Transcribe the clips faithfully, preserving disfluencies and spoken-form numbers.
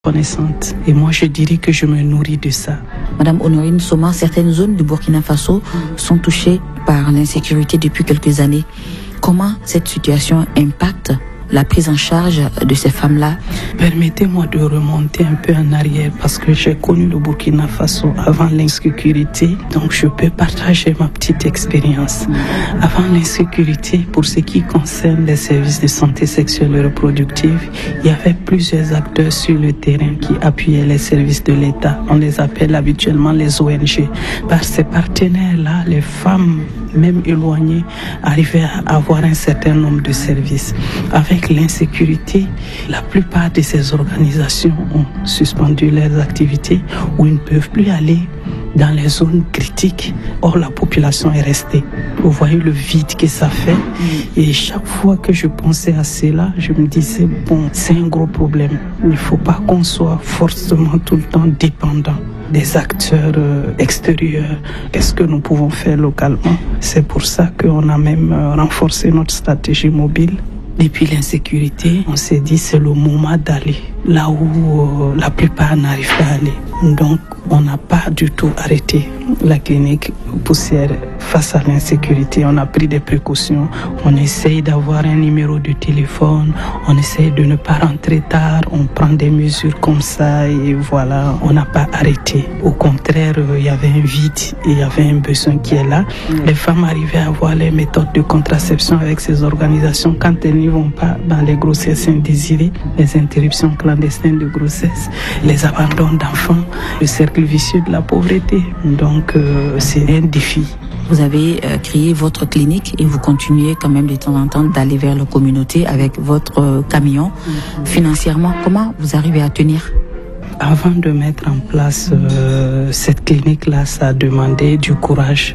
connaissante. Et moi, je dirais que je me nourris de ça. Madame Honorine Soma, certaines zones du Burkina Faso sont touchées par l'insécurité depuis quelques années. Comment cette situation impacte la prise en charge de ces femmes-là? Permettez-moi de remonter un peu en arrière parce que j'ai connu le Burkina Faso avant l'insécurité, donc je peux partager ma petite expérience. Avant l'insécurité, pour ce qui concerne les services de santé sexuelle et reproductive, il y avait plusieurs acteurs sur le terrain qui appuyaient les services de l'État. On les appelle habituellement les O N G. Par ces partenaires-là, les femmes, même éloignées, arrivaient à avoir un certain nombre de services. Avec l'insécurité, la plupart de ces organisations ont suspendu leurs activités ou ils ne peuvent plus aller dans les zones critiques. Or, la population est restée. Vous voyez le vide que ça fait. Et chaque fois que je pensais à cela, je me disais, bon, c'est un gros problème. Il ne faut pas qu'on soit forcément tout le temps dépendant des acteurs euh, extérieurs. Qu'est-ce que nous pouvons faire localement? C'est pour ça qu'on a même euh, renforcé notre stratégie mobile. Depuis l'insécurité, on s'est dit c'est le moment d'aller là où euh, la plupart n'arrivent pas à aller. Donc, on n'a pas du tout arrêté la clinique poussière face à l'insécurité. On a pris des précautions. On essaye d'avoir un numéro de téléphone. On essaye de ne pas rentrer tard. On prend des mesures comme ça et voilà, on n'a pas arrêté. Au contraire, il y avait un vide et il y avait un besoin qui est là. Les femmes arrivaient à avoir les méthodes de contraception avec ces organisations quand elles n'y vont pas dans les grossesses indésirées, les interruptions clandestines de grossesse, les abandons d'enfants, le cercle vicieux de la pauvreté. Donc, euh, c'est un défi. Vous avez euh, créé votre clinique et vous continuez quand même de temps en temps d'aller vers la communauté avec votre euh, camion. Mm-hmm. Financièrement, comment vous arrivez à tenir? Avant de mettre en place euh, cette clinique-là, ça a demandé du courage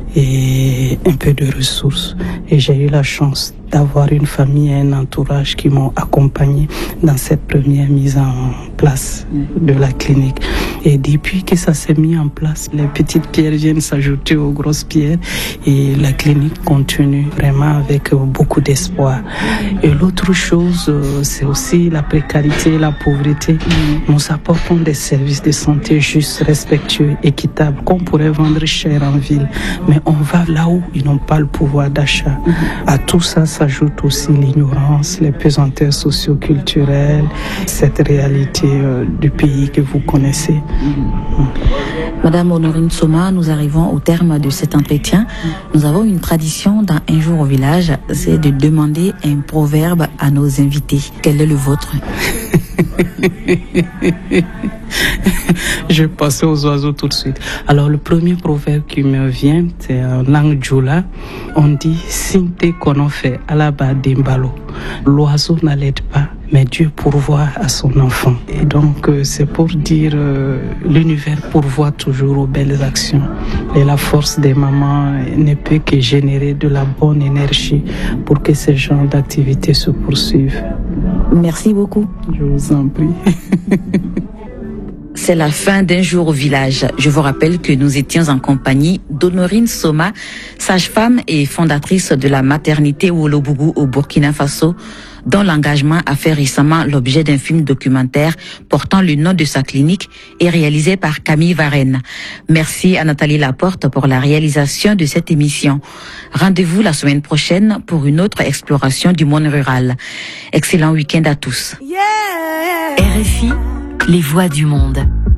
et un peu de ressources. Et j'ai eu la chance d'avoir une famille et un entourage qui m'ont accompagné dans cette première mise en place de la clinique. Et depuis que ça s'est mis en place, les petites pierres viennent s'ajouter aux grosses pierres et la clinique continue vraiment avec beaucoup d'espoir. Et l'autre chose, c'est aussi la précarité et la pauvreté. Nous apportons des services de santé justes, respectueux, équitables, qu'on pourrait vendre cher en ville. Mais on va là où ils n'ont pas le pouvoir d'achat. À tout ça, s'ajoute aussi l'ignorance, les pesanteurs socio-culturelles, cette réalité euh, du pays que vous connaissez. Madame Honorine Soma, nous arrivons au terme de cet entretien. Nous avons une tradition dans Un jour au village, c'est de demander un proverbe à nos invités. Quel est le vôtre? Je vais passer aux oiseaux tout de suite. Alors, le premier proverbe qui me vient, c'est en langue djoula. On dit « Sinte kono fait alaba dembalo ». L'oiseau n'allaite pas, mais Dieu pourvoit à son enfant. Et donc, euh, c'est pour dire euh, l'univers pourvoit toujours aux belles actions. Et la force des mamans ne peut que générer de la bonne énergie pour que ces genres d'activités se poursuivent. Merci beaucoup. Je vous en prie. C'est la fin d'Un jour au village. Je vous rappelle que nous étions en compagnie d'Honorine Soma, sage-femme et fondatrice de la maternité Wolobougou au Burkina Faso, dont l'engagement a fait récemment l'objet d'un film documentaire portant le nom de sa clinique et réalisé par Camille Varenne. Merci à Nathalie Laporte pour la réalisation de cette émission. Rendez-vous la semaine prochaine pour une autre exploration du monde rural. Excellent week-end à tous. Yeah. R F I, les voix du monde.